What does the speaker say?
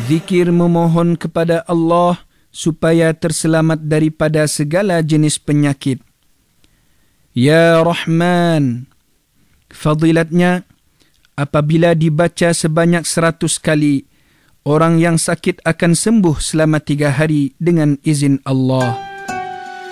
Zikir memohon kepada Allah supaya terselamat daripada segala jenis penyakit. Ya Rahman, fadilatnya apabila dibaca sebanyak 100 kali, orang yang sakit akan sembuh selama 3 hari dengan izin Allah.